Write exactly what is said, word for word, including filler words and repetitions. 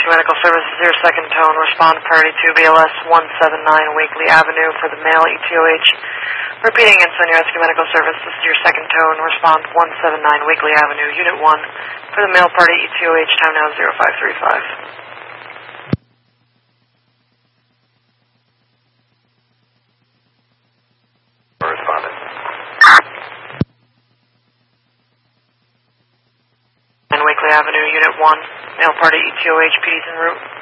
Rescue Medical Services, your second tone. Respond party to B L S one seventy-nine Wakely Avenue for the male E T O H. Repeating in Senior Rescue Medical Service, this is your second tone. Respond one seventy-nine Wakely Avenue, Unit one for the male party E T O H. Time now zero five three five. Respondent. Wakely Avenue, Unit one, male party E T O H, P D's en route.